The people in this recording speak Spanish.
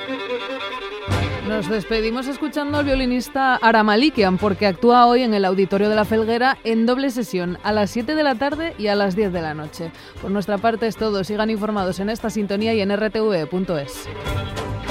Nos despedimos escuchando al violinista Ara Malikian porque actúa hoy en el Auditorio de la Felguera en doble sesión, a las 7 de la tarde y a las 10 de la noche. Por nuestra parte es todo. Sigan informados en esta sintonía y en rtv.es.